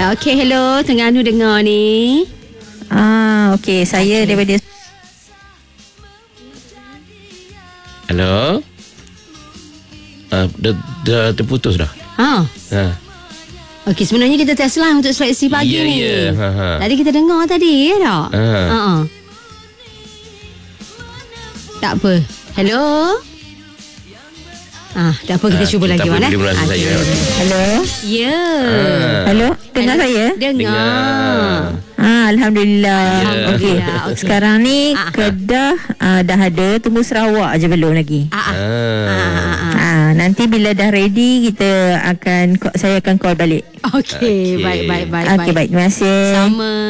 Okey, hello. Terengganu dengar ni. Okey. Saya daripada... Hello. Dah terputus dah. Okey, sebenarnya kita test line untuk seleksi pagi ni. Tadi kita dengar tadi, ya tak? Tak apa. Hello. Tak apa, kita cuba lagi, Wan. Hello. Ya. Hello. Dengar saya? Dengar. Alhamdulillah. Okey. Sekarang ni Kedah dah ada, tunggu Sarawak je belum lagi. Nanti bila dah ready saya akan call balik. Okey, baik. Okey, baik. Terima kasih. Sama.